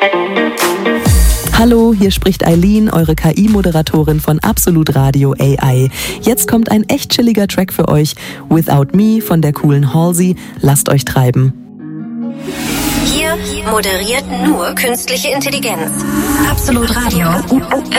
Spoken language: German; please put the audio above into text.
Hallo, hier spricht Eileen, eure KI-Moderatorin von Absolut Radio AI. Jetzt kommt ein echt chilliger Track für euch. Without Me von der coolen Halsey. Lasst euch treiben. Hier moderiert nur künstliche Intelligenz. Absolut Radio.